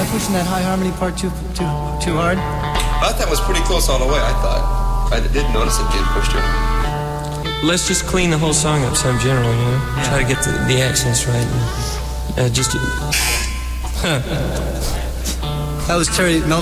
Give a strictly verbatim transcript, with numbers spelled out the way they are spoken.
I pushing that high harmony part too too too hard? I thought that was pretty close all the way, I thought. I did notice it being pushed in. Let's just clean the whole song up some general, you know? Yeah. Try to get the, the accents right. And, uh, just... That was Terry Mel